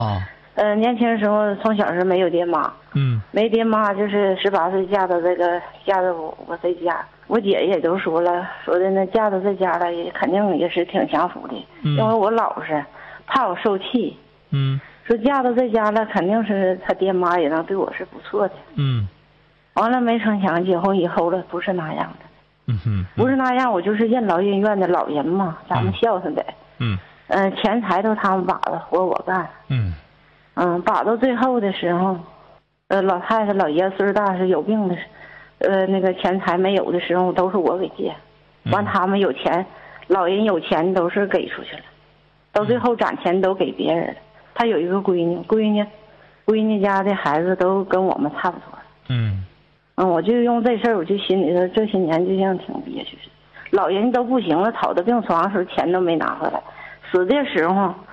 啊。 年轻时候从小是没有爹妈，没爹妈，就是18岁嫁到我这家，我姐也都说了，说的那嫁到这家了也肯定也是挺享福的，因为我老实，怕我受气，说嫁到这家了肯定是他爹妈也能对我是不错的，完了没成想结婚以后了不是那样的，不是那样，我就是任劳任怨的老人嘛，咱们孝顺的，钱财都他们把着，活我干，把到最后的时候，老太太老爷子岁数大是有病的，那个钱财没有的时候都是我给借，完他们有钱，老人有钱都是给出去了，到最后攒钱都给别人了。他有一个闺女家的孩子都跟我们差不多。我就用这事儿，我就心里头这些年就像挺憋屈的。老人都不行了，躺在病床上时候钱都没拿回来，死的时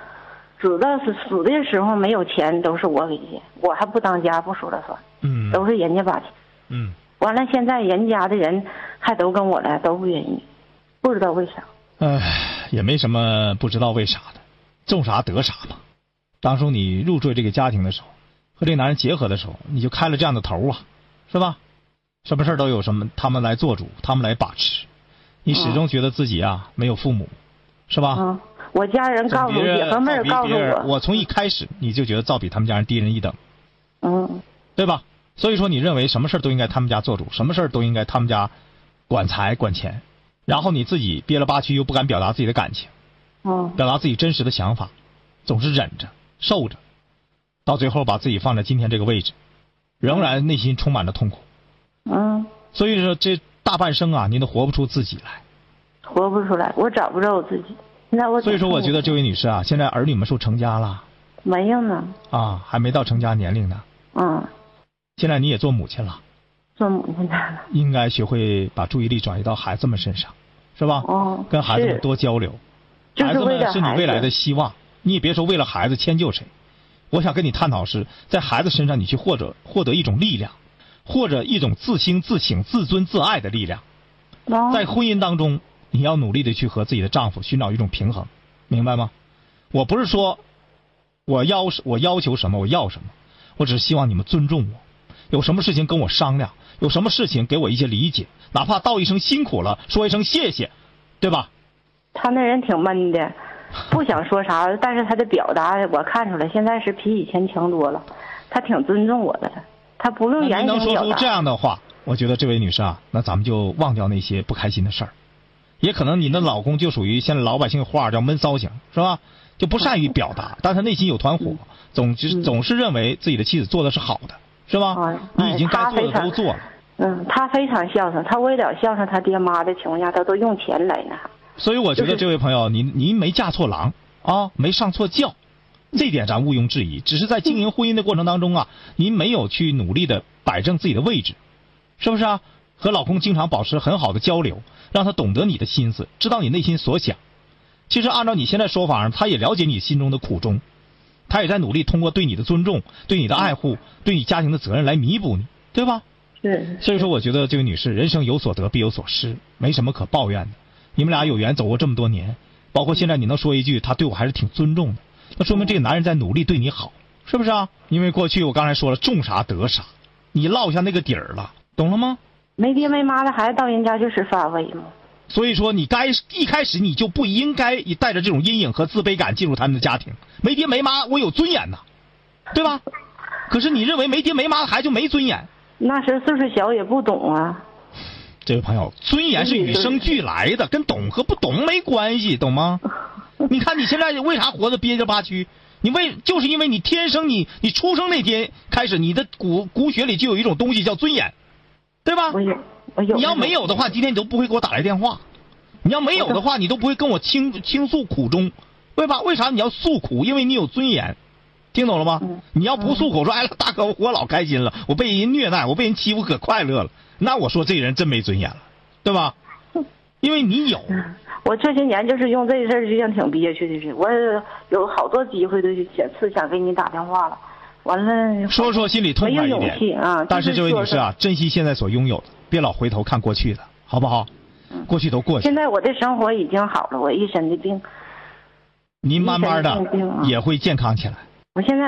候没有钱都是我给借，我还不当家不说了算，都是人家把钱，完了现在人家的人还都跟我来，都不愿意，不知道为啥。 也没什么不知道为啥的，种啥得啥嘛。当初你入赘这个家庭的时候，和这个男人结合的时候，你就开了这样的头啊，是吧？什么事都有他们来做主，他们来把持，你始终觉得自己啊没有父母，是吧？ 我家人告诉我，姐和妹儿告诉我从一开始你就觉得照比他们家人低人一等，对吧？所以说你认为什么事都应该他们家做主，什么事都应该他们家管财管钱，然后你自己憋了巴屈又不敢表达自己的感情，表达自己真实的想法，总是忍着受着，到最后把自己放在今天这个位置，仍然内心充满了痛苦。所以说这大半生啊，你都活不出自己来， 活不出来，我找不着我自己。 所以说我觉得这位女士啊，现在儿女们是成家了没有呢还没到成家年龄呢。现在你也做母亲了， 做母亲了， 应该学会把注意力转移到孩子们身上，是吧？跟孩子们多交流，孩子们是你未来的希望，你也别说为了孩子迁就谁。我想跟你探讨是在孩子身上你去获得一种力量，或者一种自省自省自尊自爱的力量。在婚姻当中你要努力的去和自己的丈夫寻找一种平衡，明白吗？我不是说我要求什么我要什么，我只是希望你们尊重我，有什么事情跟我商量，有什么事情给我一些理解，哪怕道一声辛苦了，说一声谢谢，对吧？ 他那人挺闷的，不想说啥，但是他的表达我看出来，现在是比以前强多了。他挺尊重我的了，他不用言语表达。 您能说出这样的话，我觉得这位女士啊，那咱们就忘掉那些不开心的事儿。也可能你的老公就属于现在老百姓话叫闷骚型，是吧？就不善于表达，但他内心有团火，总是认为自己的妻子做的是好的，是吧？你已经该做的都做了。 他非常孝顺，他为了孝顺他爹妈的情况下，他都用钱来呢。 所以我觉得这位朋友，您没嫁错郎啊，没上错轿，这点咱毋庸置疑。只是在经营婚姻的过程当中啊，您没有去努力的摆正自己的位置，是不是啊？和老公经常保持很好的交流，让他懂得你的心思，知道你内心所想。其实按照你现在说法上，他也了解你心中的苦衷，他也在努力通过对你的尊重、对你的爱护、对你家庭的责任来弥补你，对吧？所以说我觉得这位女士，人生有所得必有所失，没什么可抱怨的。你们俩有缘走过这么多年，包括现在你能说一句他对我还是挺尊重的，那说明这个男人在努力对你好，是不是啊？因为过去我刚才说了，种啥得啥，你落下那个底儿了，懂了吗？ 没爹没妈的孩子到人家就是发威嘛。 所以说你一开始你就不应该带着这种阴影和自卑感进入他们的家庭。没爹没妈我有尊严呐，对吧？可是你认为没爹没妈的孩子就没尊严， 那时岁数小也不懂啊。 这位朋友，尊严是与生俱来的，跟懂和不懂没关系，懂吗？你看你现在为啥活得憋着巴屈？就是因为你天生你出生那天开始，你的骨血里就有一种东西叫尊严，对吧？ 我有。 你要没有的话，今天你都不会给我打来电话。你要没有的话，你都不会跟我倾诉苦衷，对吧？为啥你要诉苦？因为你有尊严，听懂了吗？你要不诉苦说，哎，大哥，我老开心了，我被人虐待，我被人欺负，可快乐了。那我说这人真没尊严了，对吧？因为你有。 我这些年就是用这事儿，就像挺憋屈的是，我有好多机会都想给你打电话了，完了说心里痛快一点。 没有勇气啊！ 但是这位女士啊，珍惜现在所拥有的，别老回头看过去的，好不好？过去都过去。 现在我的生活已经好了，我一身的病， 您慢慢的也会健康起来。 我现在。